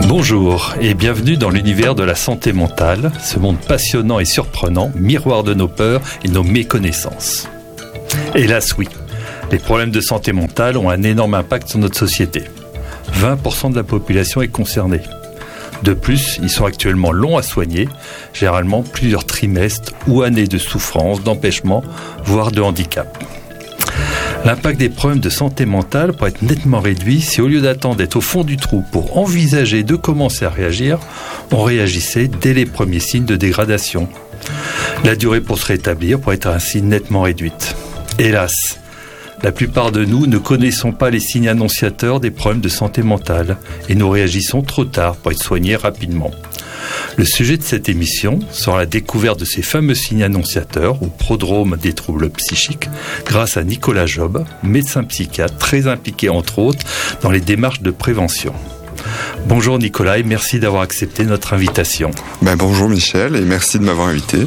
Bonjour et bienvenue dans l'univers de la santé mentale, ce monde passionnant et surprenant, miroir de nos peurs et nos méconnaissances. Hélas oui, les problèmes de santé mentale ont un énorme impact sur notre société. 20% de la population est concernée. De plus, ils sont actuellement longs à soigner, généralement plusieurs trimestres ou années de souffrance, d'empêchement, voire de handicap. L'impact des problèmes de santé mentale pourrait être nettement réduit si au lieu d'attendre d'être au fond du trou pour envisager de commencer à réagir, on réagissait dès les premiers signes de dégradation. La durée pour se rétablir pourrait être ainsi nettement réduite. Hélas, la plupart de nous ne connaissons pas les signes annonciateurs des problèmes de santé mentale et nous réagissons trop tard pour être soignés rapidement. Le sujet de cette émission sera la découverte de ces fameux signes annonciateurs ou prodromes des troubles psychiques grâce à Nicolas Job, médecin psychiatre très impliqué entre autres dans les démarches de prévention. Bonjour Nicolas et merci d'avoir accepté notre invitation. Bonjour Michel et merci de m'avoir invité.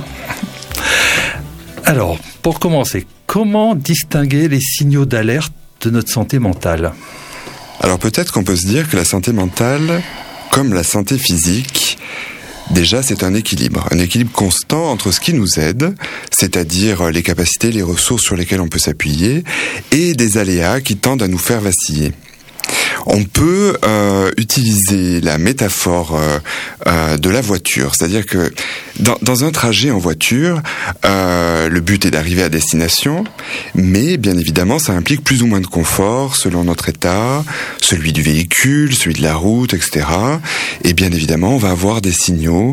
Alors, pour commencer, comment distinguer les signaux d'alerte de notre santé mentale ? Alors peut-être qu'on peut se dire que la santé mentale, comme la santé physique, déjà c'est un équilibre constant entre ce qui nous aide, c'est-à-dire les capacités, les ressources sur lesquelles on peut s'appuyer, et des aléas qui tendent à nous faire vaciller. On peut utiliser la métaphore de la voiture, c'est-à-dire que dans un trajet en voiture, le but est d'arriver à destination, mais bien évidemment ça implique plus ou moins de confort selon notre état, celui du véhicule, celui de la route, etc. Et bien évidemment on va avoir des signaux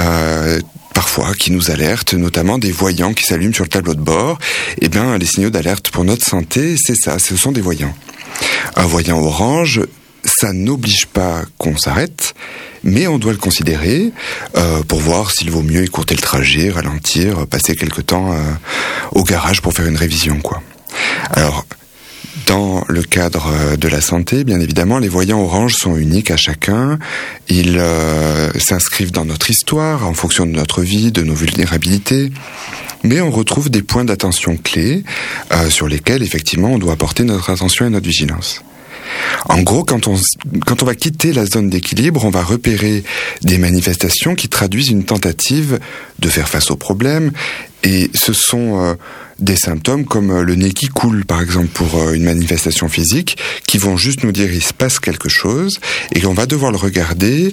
parfois qui nous alertent, notamment des voyants qui s'allument sur le tableau de bord. Et bien les signaux d'alerte pour notre santé, c'est ça, ce sont des voyants. Un voyant orange, ça n'oblige pas qu'on s'arrête, mais on doit le considérer pour voir s'il vaut mieux écourter le trajet, ralentir, passer quelque temps au garage pour faire une révision, quoi. Alors, dans le cadre de la santé, bien évidemment, les voyants oranges sont uniques à chacun. Ils s'inscrivent dans notre histoire, en fonction de notre vie, de nos vulnérabilités. Mais on retrouve des points d'attention clés sur lesquels, effectivement, on doit apporter notre attention et notre vigilance. En gros, quand on va quitter la zone d'équilibre, on va repérer des manifestations qui traduisent une tentative de faire face au problème. Et ce sont des symptômes comme le nez qui coule, par exemple, pour une manifestation physique, qui vont juste nous dire il se passe quelque chose, et qu'on va devoir le regarder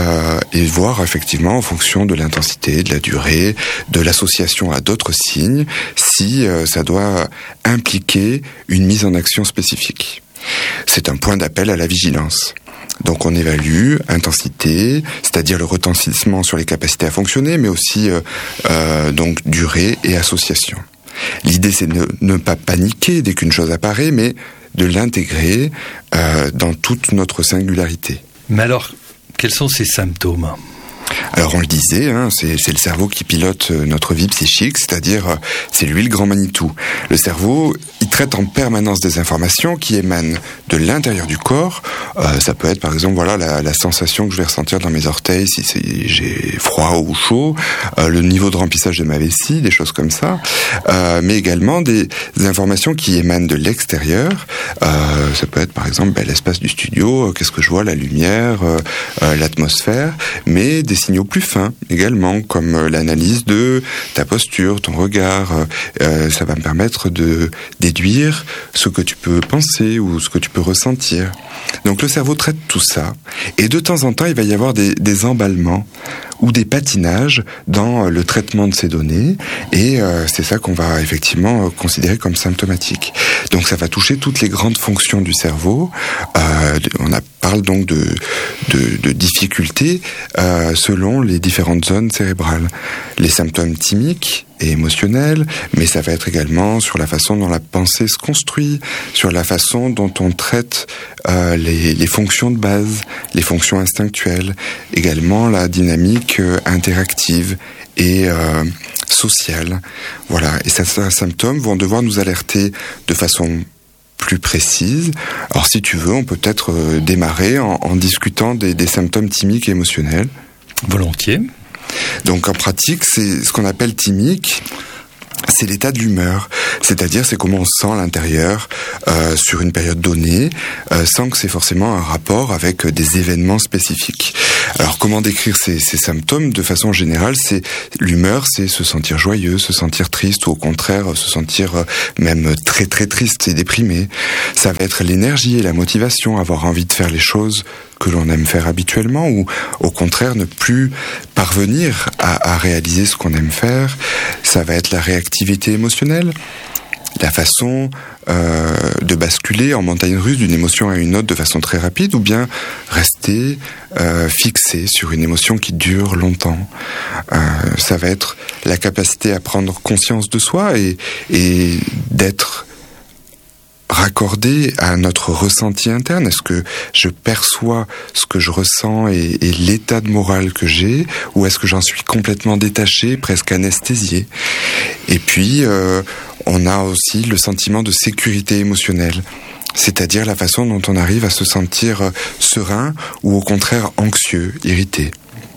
et voir effectivement en fonction de l'intensité, de la durée, de l'association à d'autres signes, si ça doit impliquer une mise en action spécifique. C'est un point d'appel à la vigilance. Donc on évalue intensité, c'est-à-dire le retentissement sur les capacités à fonctionner, mais aussi donc durée et association. L'idée c'est de ne pas paniquer dès qu'une chose apparaît, mais de l'intégrer dans toute notre singularité. Mais alors, quels sont ces symptômes ? Alors on le disait, c'est le cerveau qui pilote notre vie psychique, c'est-à-dire c'est lui le grand Manitou. Le cerveau, il traite en permanence des informations qui émanent de l'intérieur du corps. Ça peut être par exemple la sensation que je vais ressentir dans mes orteils si j'ai froid ou chaud, le niveau de remplissage de ma vessie, des choses comme ça. Mais également des informations qui émanent de l'extérieur. Ça peut être par exemple l'espace du studio, qu'est-ce que je vois, la lumière, l'atmosphère, mais des signaux plus fins également, comme l'analyse de ta posture, ton regard. Ça va me permettre de déduire ce que tu peux penser ou ce que tu peux ressentir. Donc le cerveau traite tout ça, et de temps en temps il va y avoir des emballements ou des patinages dans le traitement de ces données, et c'est ça qu'on va effectivement considérer comme symptomatique. Donc ça va toucher toutes les grandes fonctions du cerveau. On parle donc de difficultés selon les différentes zones cérébrales. Les symptômes thymiques et émotionnels, mais ça va être également sur la façon dont la pensée se construit, sur la façon dont on traite les fonctions de base, les fonctions instinctuelles, également la dynamique interactive et sociale. Voilà, et certains symptômes vont devoir nous alerter de façon plus précise. Alors si tu veux, on peut peut-être démarrer en discutant des symptômes thymiques et émotionnels. Volontiers. Donc en pratique, c'est ce qu'on appelle thymique. c'est l'état de l'humeur, c'est-à-dire c'est comment on se sent à l'intérieur sur une période donnée, sans que c'est forcément un rapport avec des événements spécifiques. Alors comment décrire ces symptômes de façon générale? C'est l'humeur, c'est se sentir joyeux, se sentir triste, ou au contraire se sentir même très très triste et déprimé. Ça va être l'énergie et la motivation, avoir envie de faire les choses que l'on aime faire habituellement, ou au contraire ne plus parvenir à réaliser ce qu'on aime faire. Ça va être la réactivité émotionnelle, la façon de basculer en montagne russe d'une émotion à une autre de façon très rapide, ou bien rester fixé sur une émotion qui dure longtemps. Ça va être la capacité à prendre conscience de soi et d'être raccordé à notre ressenti interne. Est-ce que je perçois ce que je ressens et l'état de morale que j'ai, ou est-ce que j'en suis complètement détaché, presque anesthésié? Et puis, on a aussi le sentiment de sécurité émotionnelle, c'est-à-dire la façon dont on arrive à se sentir serein ou au contraire anxieux, irrité.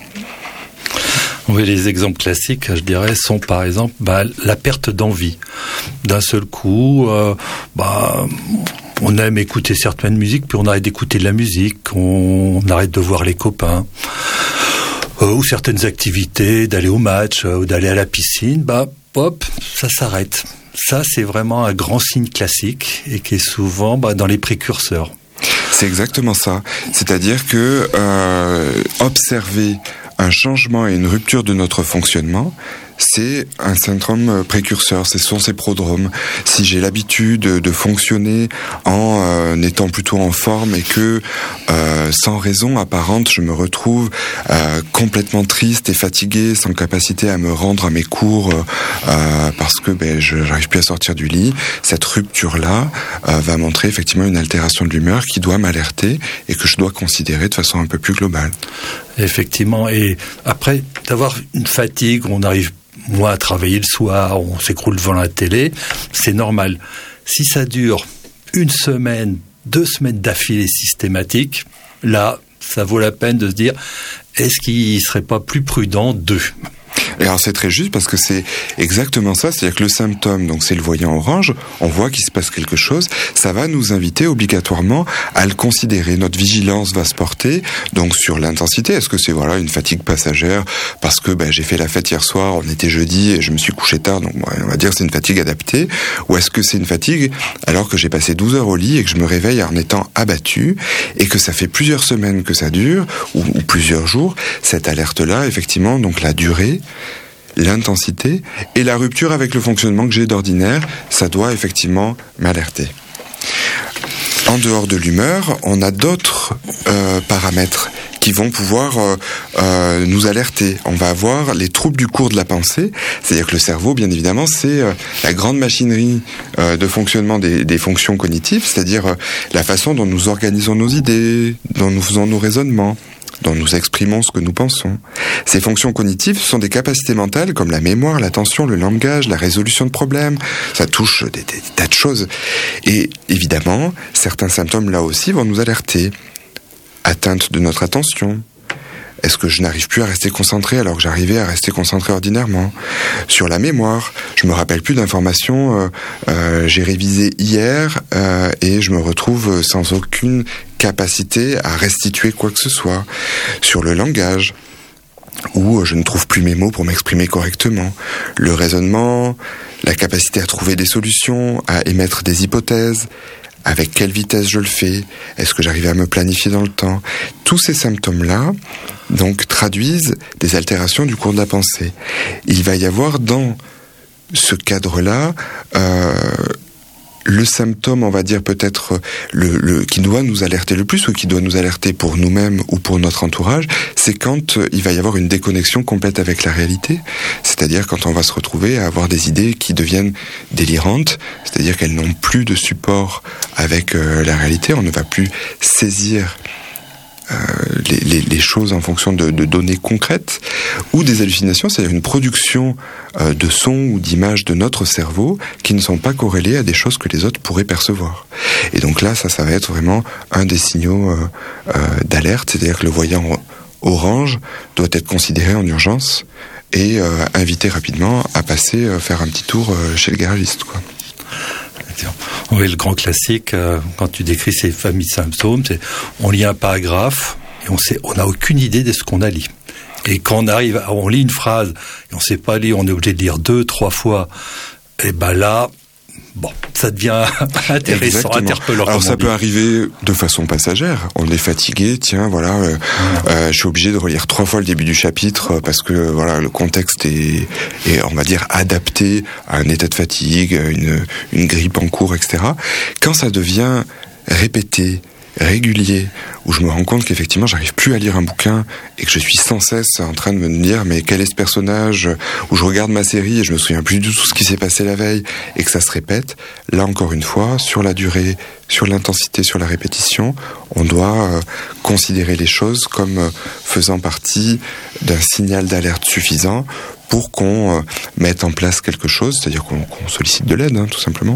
Oui, les exemples classiques, je dirais, sont par exemple la perte d'envie. D'un seul coup, on aime écouter certaines musiques, puis on arrête d'écouter de la musique, on arrête de voir les copains, ou certaines activités, d'aller au match, ou d'aller à la piscine, hop, ça s'arrête. Ça, c'est vraiment un grand signe classique, et qui est souvent dans les précurseurs. C'est exactement ça. C'est-à-dire que observer un changement et une rupture de notre fonctionnement, c'est un syndrome précurseur, ce sont ces prodromes. Si j'ai l'habitude de fonctionner en étant plutôt en forme et que sans raison apparente, je me retrouve complètement triste et fatigué, sans capacité à me rendre à mes cours parce que je n'arrive plus à sortir du lit, cette rupture-là va montrer effectivement une altération de l'humeur qui doit m'alerter et que je dois considérer de façon un peu plus globale. Effectivement, et après d'avoir une fatigue, on arrive moins à travailler le soir, on s'écroule devant la télé, c'est normal. Si ça dure 1 semaine, 2 semaines d'affilée systématique, là, ça vaut la peine de se dire, est-ce qu'il ne serait pas plus prudent de... Et alors c'est très juste parce que c'est exactement ça, c'est-à-dire que le symptôme, donc c'est le voyant orange, on voit qu'il se passe quelque chose, ça va nous inviter obligatoirement à le considérer. Notre vigilance va se porter donc sur l'intensité. Est-ce que c'est une fatigue passagère parce que j'ai fait la fête hier soir, on était jeudi et je me suis couché tard, donc on va dire que c'est une fatigue adaptée, ou est-ce que c'est une fatigue alors que j'ai passé 12 heures au lit et que je me réveille en étant abattu et que ça fait plusieurs semaines que ça dure ou plusieurs jours, cette alerte-là, effectivement, donc la durée, l'intensité et la rupture avec le fonctionnement que j'ai d'ordinaire, ça doit effectivement m'alerter. En dehors de l'humeur, on a d'autres paramètres qui vont pouvoir nous alerter. On va avoir les troubles du cours de la pensée, c'est-à-dire que le cerveau, bien évidemment, c'est la grande machinerie de fonctionnement des fonctions cognitives, c'est-à-dire la façon dont nous organisons nos idées, dont nous faisons nos raisonnements, dont nous exprimons ce que nous pensons. Ces fonctions cognitives sont des capacités mentales comme la mémoire, l'attention, le langage, la résolution de problèmes. Ça touche des tas de choses. Et évidemment, certains symptômes là aussi vont nous alerter. Atteinte de notre attention. Est-ce que je n'arrive plus à rester concentré alors que j'arrivais à rester concentré ordinairement? Sur la mémoire, je me rappelle plus d'informations, j'ai révisé hier et je me retrouve sans aucune capacité à restituer quoi que ce soit. Sur le langage, où je ne trouve plus mes mots pour m'exprimer correctement. Le raisonnement, la capacité à trouver des solutions, à émettre des hypothèses. Avec quelle vitesse je le fais? Est-ce que j'arrive à me planifier dans le temps? Tous ces symptômes-là, donc, traduisent des altérations du cours de la pensée. Il va y avoir dans ce cadre-là le symptôme, on va dire peut-être qui doit nous alerter le plus ou qui doit nous alerter pour nous-mêmes ou pour notre entourage, c'est quand il va y avoir une déconnexion complète avec la réalité, c'est-à-dire quand on va se retrouver à avoir des idées qui deviennent délirantes, c'est-à-dire qu'elles n'ont plus de support avec la réalité, on ne va plus saisir les choses en fonction de données concrètes, ou des hallucinations, c'est-à-dire une production de sons ou d'images de notre cerveau qui ne sont pas corrélées à des choses que les autres pourraient percevoir. Et donc là, ça va être vraiment un des signaux d'alerte, c'est-à-dire que le voyant orange doit être considéré en urgence et invité rapidement à passer faire un petit tour chez le garagiste, quoi. Oui, le grand classique, quand tu décris ces familles de symptômes, c'est on lit un paragraphe et on n'a aucune idée de ce qu'on a lu. Et quand on lit une phrase et on ne sait pas lire, on est obligé de lire 2-3 fois, et ben là, bon, ça devient intéressant, interpellant. Alors ça peut arriver de façon passagère. On est fatigué, tiens, voilà, je suis obligé de relire 3 fois le début du chapitre parce que voilà, le contexte est on va dire adapté à un état de fatigue, une grippe en cours, etc. Quand ça devient répété, régulier, où je me rends compte qu'effectivement j'arrive plus à lire un bouquin et que je suis sans cesse en train de me dire mais quel est ce personnage, où je regarde ma série et je me souviens plus du tout ce qui s'est passé la veille et que ça se répète, là encore une fois, sur la durée, sur l'intensité, sur la répétition, on doit considérer les choses comme faisant partie d'un signal d'alerte suffisant pour qu'on mette en place quelque chose, c'est-à-dire qu'on sollicite de l'aide, tout simplement.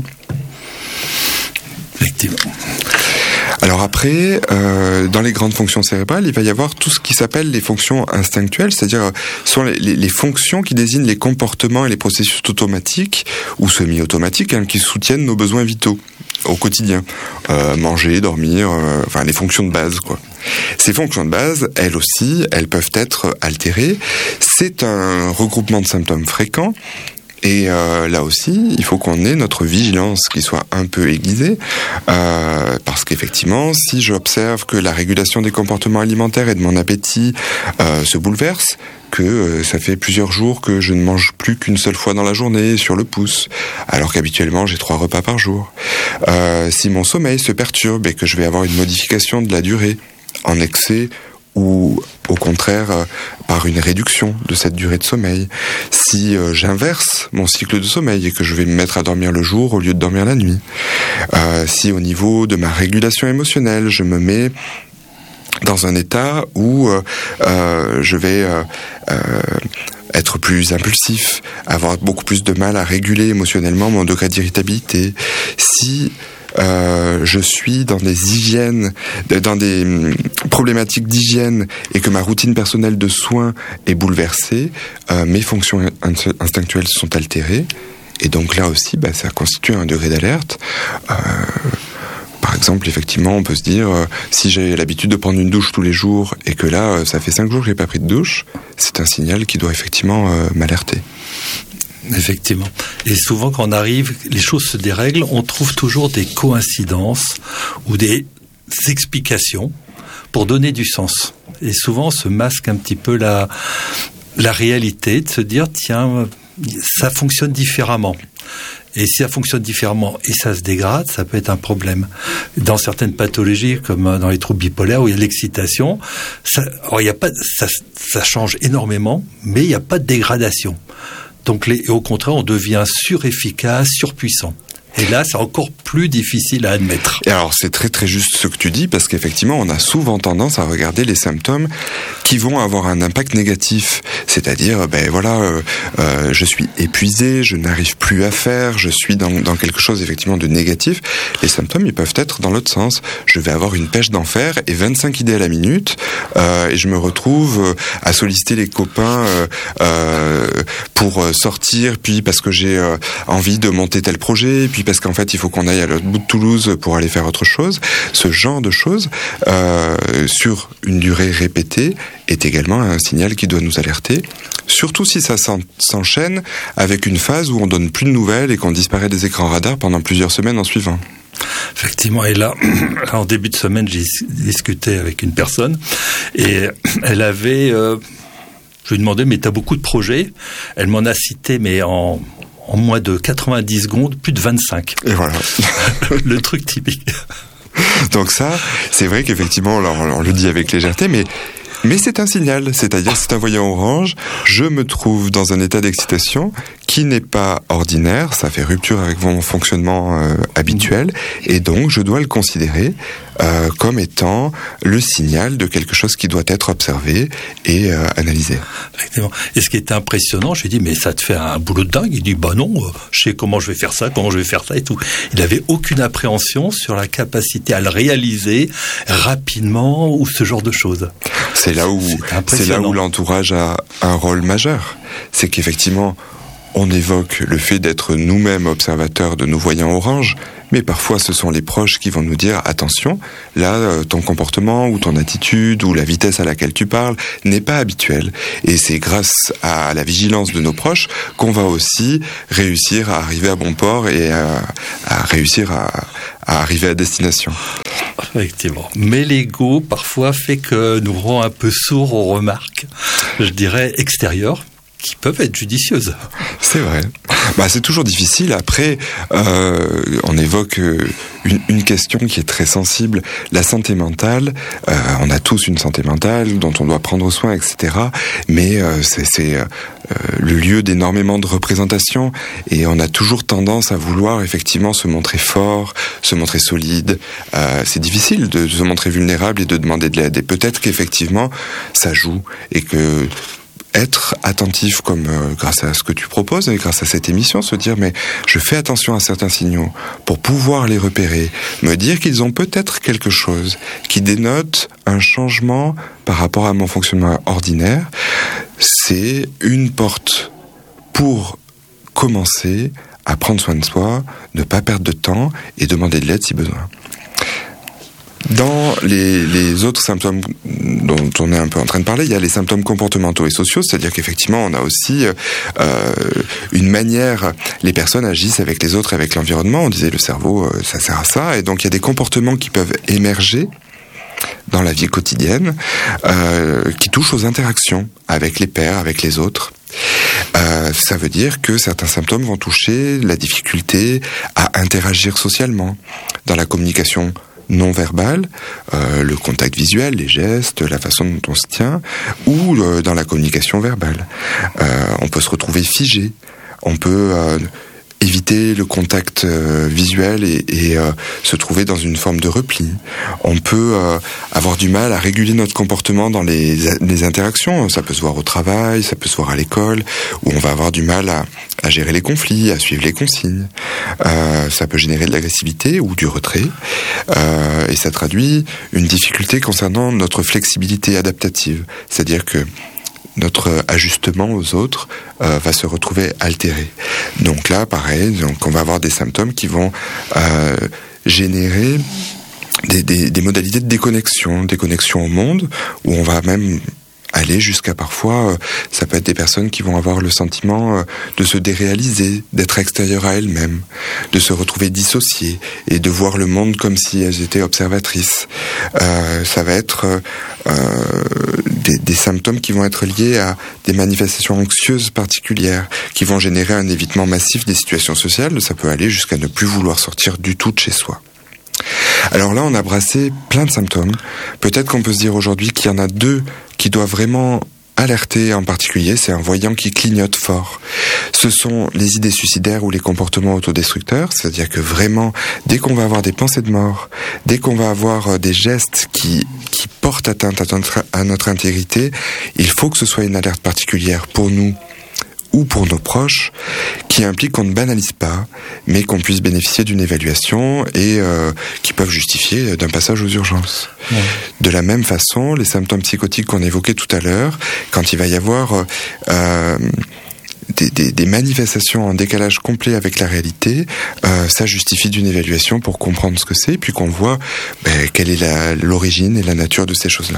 Effectivement. Alors après, dans les grandes fonctions cérébrales, il va y avoir tout ce qui s'appelle les fonctions instinctuelles, c'est-à-dire sont les fonctions qui désignent les comportements et les processus automatiques ou semi-automatiques qui soutiennent nos besoins vitaux au quotidien. Manger, dormir, enfin les fonctions de base, quoi. Ces fonctions de base, elles aussi, elles peuvent être altérées. C'est un regroupement de symptômes fréquents. Et là aussi, il faut qu'on ait notre vigilance qui soit un peu aiguisée, parce qu'effectivement, si j'observe que la régulation des comportements alimentaires et de mon appétit se bouleverse, que ça fait plusieurs jours que je ne mange plus qu'une seule fois dans la journée sur le pouce, alors qu'habituellement j'ai 3 repas par jour, si mon sommeil se perturbe et que je vais avoir une modification de la durée en excès, ou au contraire par une réduction de cette durée de sommeil. Si j'inverse mon cycle de sommeil et que je vais me mettre à dormir le jour au lieu de dormir la nuit. Si au niveau de ma régulation émotionnelle, je me mets dans un état où je vais être plus impulsif, avoir beaucoup plus de mal à réguler émotionnellement mon degré d'irritabilité. Si je suis dans des problématiques d'hygiène et que ma routine personnelle de soins est bouleversée, mes fonctions instinctuelles sont altérées et donc là aussi ça constitue un degré d'alerte. Par exemple, effectivement, on peut se dire si j'ai l'habitude de prendre une douche tous les jours et que là ça fait 5 jours que j'ai pas pris de douche, c'est un signal qui doit effectivement m'alerter. Effectivement. Et souvent, quand on arrive, les choses se dérèglent, on trouve toujours des coïncidences ou des explications pour donner du sens. Et souvent, on se masque un petit peu la réalité, de se dire, tiens, ça fonctionne différemment. Et si ça fonctionne différemment et ça se dégrade, ça peut être un problème. Dans certaines pathologies, comme dans les troubles bipolaires, où il y a l'excitation, ça change énormément, mais il n'y a pas de dégradation. Donc, au contraire, on devient surefficace, surpuissant. Et là, c'est encore plus difficile à admettre. Et alors, c'est très très juste ce que tu dis, parce qu'effectivement, on a souvent tendance à regarder les symptômes qui vont avoir un impact négatif. C'est-à-dire, je suis épuisé, je n'arrive plus à faire, je suis dans quelque chose effectivement de négatif. Les symptômes, ils peuvent être dans l'autre sens. Je vais avoir une pêche d'enfer et 25 idées à la minute, et je me retrouve à solliciter les copains pour sortir, puis parce que j'ai envie de monter tel projet, puis parce qu'en fait il faut qu'on aille à l'autre bout de Toulouse pour aller faire autre chose. Ce genre de choses sur une durée répétée est également un signal qui doit nous alerter, surtout si ça s'enchaîne avec une phase où on donne plus de nouvelles et qu'on disparaît des écrans radars pendant plusieurs semaines en suivant. Effectivement, et là, en début de semaine, j'ai discuté avec une personne et elle avait... je lui ai demandé, mais tu as beaucoup de projets? Elle m'en a cité, mais en moins de 90 secondes, plus de 25. Et voilà. Le truc typique. Donc ça, c'est vrai qu'effectivement, on le dit avec légèreté, mais c'est un signal, c'est-à-dire c'est un voyant orange, je me trouve dans un état d'excitation qui n'est pas ordinaire, ça fait rupture avec mon fonctionnement habituel, et donc je dois le considérer comme étant le signal de quelque chose qui doit être observé et analysé. Effectivement. Et ce qui est impressionnant, j'ai dit, mais ça te fait un boulot de dingue. Il dit, non, je sais comment je vais faire ça et tout. Il n'avait aucune appréhension sur la capacité à le réaliser rapidement ou ce genre de choses. C'est là où l'entourage a un rôle majeur. C'est qu'effectivement, on évoque le fait d'être nous-mêmes observateurs de nos voyants orange, mais parfois ce sont les proches qui vont nous dire « Attention, là, ton comportement ou ton attitude ou la vitesse à laquelle tu parles n'est pas habituelle. » Et c'est grâce à la vigilance de nos proches qu'on va aussi réussir à arriver à bon port et à réussir à arriver à destination. Effectivement. Mais l'ego, parfois, fait que nous rend un peu sourds aux remarques, je dirais, extérieures, qui peuvent être judicieuses. C'est vrai. C'est toujours difficile. Après, on évoque une question qui est très sensible. La santé mentale, on a tous une santé mentale dont on doit prendre soin, etc. Mais c'est le lieu d'énormément de représentations et on a toujours tendance à vouloir effectivement se montrer fort, se montrer solide. C'est difficile de se montrer vulnérable et de demander de l'aide. Et peut-être qu'effectivement, ça joue et que être attentif comme grâce à ce que tu proposes et grâce à cette émission, se dire mais je fais attention à certains signaux pour pouvoir les repérer, me dire qu'ils ont peut-être quelque chose qui dénote un changement par rapport à mon fonctionnement ordinaire, c'est une porte pour commencer à prendre soin de soi, ne pas perdre de temps et demander de l'aide si besoin. Dans les autres symptômes dont on est un peu en train de parler, il y a les symptômes comportementaux et sociaux, c'est-à-dire qu'effectivement, on a aussi une manière, les personnes agissent avec les autres, avec l'environnement. On disait le cerveau, ça sert à ça, et donc il y a des comportements qui peuvent émerger dans la vie quotidienne, qui touchent aux interactions avec les pairs, avec les autres. Ça veut dire que certains symptômes vont toucher la difficulté à interagir socialement, dans la communication non verbal, le contact visuel, les gestes, la façon dont on se tient, ou dans la communication verbale. On peut se retrouver figé, on peut éviter le contact visuel et se trouver dans une forme de repli. On peut avoir du mal à réguler notre comportement dans les interactions. Ça peut se voir au travail, ça peut se voir à l'école, où on va avoir du mal à gérer les conflits, à suivre les consignes. Ça peut générer de l'agressivité ou du retrait. Et ça traduit une difficulté concernant notre flexibilité adaptative. C'est-à-dire que notre ajustement aux autres va se retrouver altéré. Donc là, pareil, on va avoir des symptômes qui vont générer des modalités de déconnexion au monde, où on va même aller jusqu'à parfois, ça peut être des personnes qui vont avoir le sentiment de se déréaliser, d'être extérieures à elles-mêmes, de se retrouver dissociées et de voir le monde comme si elles étaient observatrices. Ça va être des symptômes qui vont être liés à des manifestations anxieuses particulières, qui vont générer un évitement massif des situations sociales. Ça peut aller jusqu'à ne plus vouloir sortir du tout de chez soi. Alors là, on a brassé plein de symptômes. Peut-être qu'on peut se dire aujourd'hui qu'il y en a deux qui doivent vraiment alerter en particulier. C'est un voyant qui clignote fort. Ce sont les idées suicidaires ou les comportements autodestructeurs. C'est-à-dire que vraiment, dès qu'on va avoir des pensées de mort, dès qu'on va avoir des gestes qui portent atteinte à notre intégrité, il faut que ce soit une alerte particulière pour nous ou pour nos proches, qui implique qu'on ne banalise pas, mais qu'on puisse bénéficier d'une évaluation et qui peuvent justifier d'un passage aux urgences. Ouais. De la même façon, les symptômes psychotiques qu'on évoquait tout à l'heure, quand il va y avoir des manifestations en décalage complet avec la réalité, ça justifie d'une évaluation pour comprendre ce que c'est, puis qu'on voit quelle est l'origine et la nature de ces choses-là.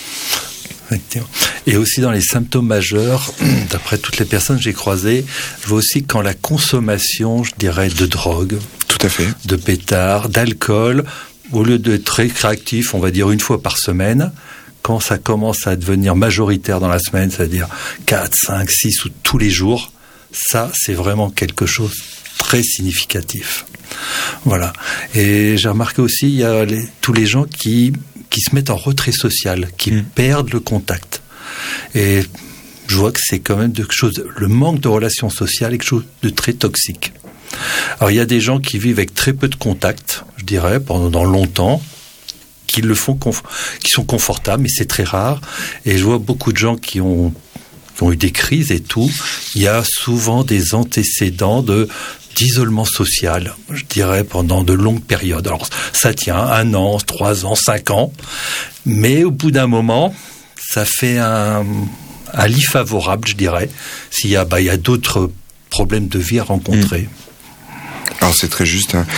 Et aussi dans les symptômes majeurs, d'après toutes les personnes que j'ai croisées, je vois aussi quand la consommation, je dirais, de drogue, tout à fait, de pétards, d'alcool, au lieu d'être très réactif, on va dire une fois par semaine, quand ça commence à devenir majoritaire dans la semaine, c'est-à-dire 4, 5, 6 ou tous les jours, ça, c'est vraiment quelque chose de très significatif. Voilà. Et j'ai remarqué aussi, il y a tous les gens qui se mettent en retrait social, qui perdent le contact. Et je vois que c'est quand même quelque chose, le manque de relations sociales est quelque chose de très toxique. Alors il y a des gens qui vivent avec très peu de contact, je dirais, pendant longtemps, qui le font, qui sont confortables, mais c'est très rare. Et je vois beaucoup de gens qui ont eu des crises et tout. Il y a souvent des antécédents d'isolement social, je dirais, pendant de longues périodes. Alors, ça tient 1 an, 3 ans, 5 ans, mais au bout d'un moment, ça fait un lit favorable, je dirais, s'il y a, il y a d'autres problèmes de vie à rencontrer. Alors c'est très juste. Hein.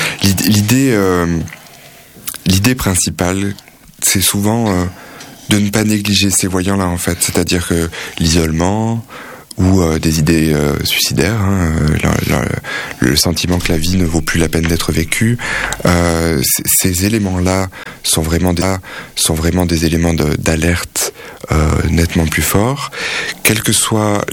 L'idée principale, c'est souvent de ne pas négliger ces voyants-là, en fait. C'est-à-dire que l'isolement ou des idées suicidaires, hein, le sentiment que la vie ne vaut plus la peine d'être vécue, ces éléments-là sont vraiment des éléments d'alerte nettement plus forts, quel que soit